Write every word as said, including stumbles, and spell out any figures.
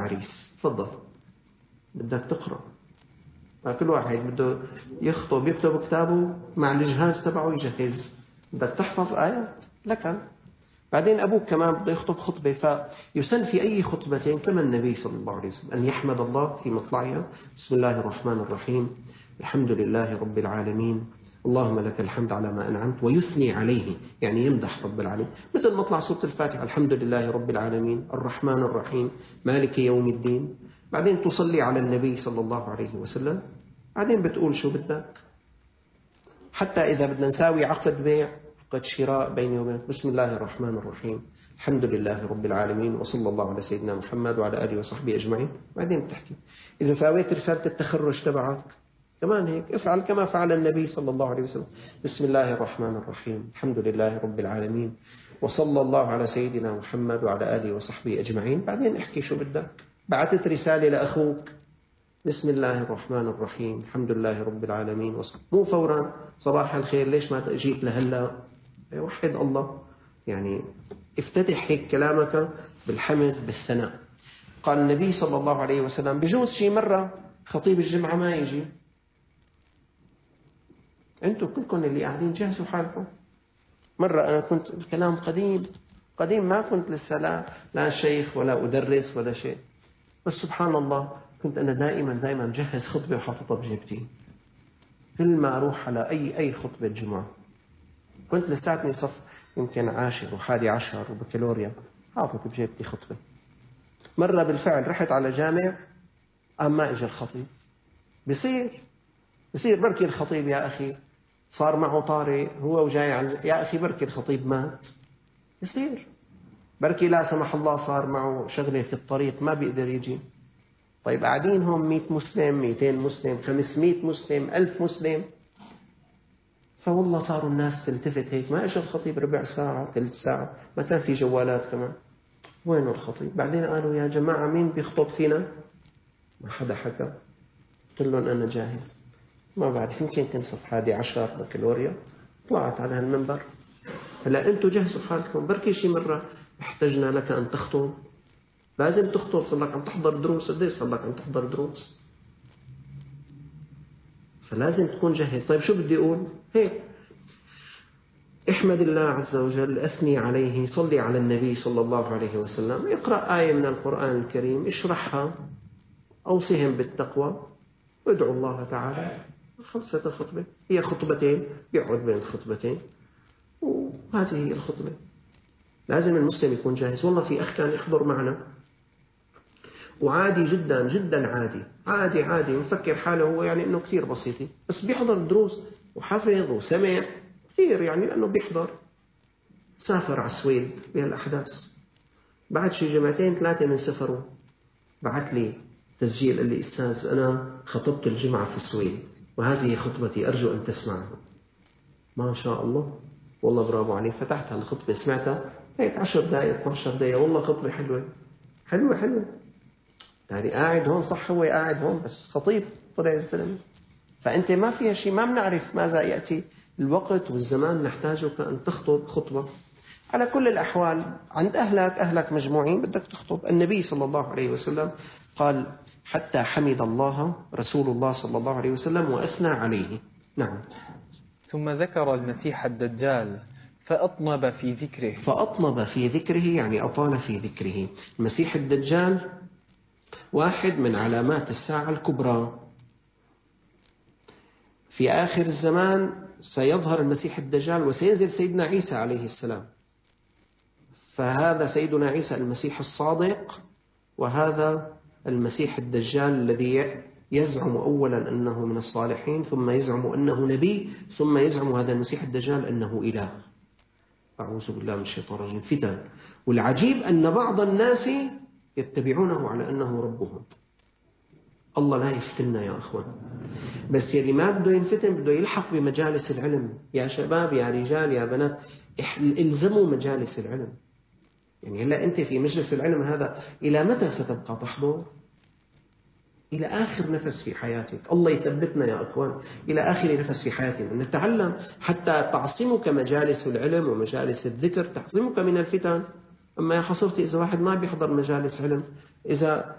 العريس، تفضل بدك تقرأ. كل واحد بده يخطب يكتب كتابه مع الجهاز تبعه يجهز، بدك تحفظ آيات لك. بعدين أبوك كمان بده يخطب خطبة، فيسن في أي خطبتين كما النبي صلى الله عليه وسلم أن يحمد الله في مطلعها: بسم الله الرحمن الرحيم، الحمد لله رب العالمين، اللهم لك الحمد على ما أنعمت، ويثني عليه يعني يمدح رب العالمين، مثل مطلع سورة الفاتحة: الحمد لله رب العالمين الرحمن الرحيم مالك يوم الدين. بعدين تصلي على النبي صلى الله عليه وسلم، بعدين بتقول شو بدك. حتى إذا بدنا نساوي عقد بيع عقد شراء بيني وبينك: بسم الله الرحمن الرحيم الحمد لله رب العالمين وصلى الله على سيدنا محمد وعلى آله وصحبه أجمعين. بعدين بتحكي. إذا ساويت رسالة التخرج تبعك كمان هيك افعل كما فعل النبي صلى الله عليه وسلم: بسم الله الرحمن الرحيم الحمد لله رب العالمين وصلى الله على سيدنا محمد وعلى آله وصحبه أجمعين. بعدين احكي شو بدك. بعثت رسالة لأخوك: بسم الله الرحمن الرحيم الحمد لله رب العالمين وصحبه. مو فورا صباح الخير، ليش ما جيت لهلا؟ وحد الله، يعني افتتح هيك كلامك بالحمد بالثناء. قال النبي صلى الله عليه وسلم: بجوز شي مرة خطيب الجمعة ما يجي، أنتم كلكم اللي قاعدين جهزوا حالكم. مرة أنا كنت الكلام قديم قديم، ما كنت لسه لا, لا شيخ ولا أدرس ولا شيء، بس سبحان الله كنت أنا دائما دائما مجهز خطبة وحاططها بجيبتي. كل ما أروح على أي أي خطبة جمعة كنت لساتني صف يمكن عاشر وحادي عشر وبكالوريا حاطط بجيبتي خطبة. مرة بالفعل رحت على جامع، قام ما إجا الخطيب. بصير بصير بركي الخطيب يا أخي صار معه طارئ هو وجاي على، يا أخي بركي الخطيب مات. بصير بركي لا سمح الله صار معه شغلة في الطريق ما بيقدر يجي. طيب قاعدين هم مئة مسلم، مئتين مسلم، خمسمئة مسلم، ألف مسلم، فوالله صاروا الناس تلتفت هيك: ما إجا الخطيب ربع ساعة ثلث ساعة، ما كان في جوالات كمان، وينه الخطيب؟ بعدين قالوا: يا جماعة مين بيخطب فينا؟ ما حدا حكى. قلت لهم أنا جاهز. ما بعد يمكن كنت صف حادي عشر بكالوريا طلعت على هالمنبر. هلا أنتوا جهزوا حالكم، بركي شي مرة احتجنا لك أن تخطب، لازم تخطب. صار لك عم تحضر دروس، قديش صار لك عم تحضر دروس؟ فلازم تكون جاهز. طيب شو بدي أقول؟ هيك: احمد الله عز وجل، أثني عليه، صلي على النبي صلى الله عليه وسلم، اقرأ آية من القرآن الكريم، اشرحها، أوصهم بالتقوى، وادعوا الله تعالى. خلصت الخطبة. هي خطبتين، يقعد بين الخطبتين، وهذه هي الخطبة. لازم المسلم يكون جاهز. والله في أخ كان يحضر معنا وعادي جدا جدا عادي عادي عادي مفكر حاله هو يعني إنه كثير بسيطي، بس بيحضر دروس وحفظ وسمع كثير، يعني لأنه بيحضر. سافر على السويد بهالأحداث، بعد شي جمعتين ثلاثة من سفره بعت لي تسجيل، قال لي: أستاذ أنا خطبت الجمعة في السويد وهذه خطبتي أرجو أن تسمعها. ما شاء الله، والله برافو عليك. فتحت هالخطبة سمعتها هيك عشر دقائق اثنتي عشرة دقيقة، والله خطبة حلوة حلوة حلوة. يعني قاعد هون، صح هو قاعد هون بس خطيب طلع الزلمة. فأنت ما فيها شيء، ما بنعرف ماذا يأتي الوقت والزمان نحتاجك أن تخطب خطبة. على كل الأحوال عند أهلك أهلك مجموعين بدك تخطب. النبي صلى الله عليه وسلم قال: حتى حمد الله رسول الله صلى الله عليه وسلم وأثنى عليه. نعم. ثم ذكر المسيح الدجال فأطنب في ذكره. فأطنب في ذكره يعني أطال في ذكره. المسيح الدجال واحد من علامات الساعة الكبرى. في آخر الزمان سيظهر المسيح الدجال وسينزل سيدنا عيسى عليه السلام. فهذا سيدنا عيسى المسيح الصادق، وهذا المسيح الدجال الذي يزعم أولا أنه من الصالحين، ثم يزعم أنه نبي، ثم يزعم هذا المسيح الدجال أنه إله. أعوذ بالله من الشيطان الرجيم. فتن. والعجيب أن بعض الناس يتبعونه على أنه ربهم. الله لا يفتننا يا أخوان، بس يلي ما بده ينفتن بده يلحق بمجالس العلم. يا شباب يا رجال يا بنات، الزموا مجالس العلم. يعني هلا أنت في مجلس العلم هذا إلى متى ستبقى تحضر؟ إلى آخر نفس في حياتك. الله يثبتنا يا أخوان إلى آخر نفس في حياتنا نتعلم، حتى تعصمك مجالس العلم ومجالس الذكر، تعصمك من الفتن. أما يا حصرتي إذا واحد ما بيحضر مجالس علم، إذا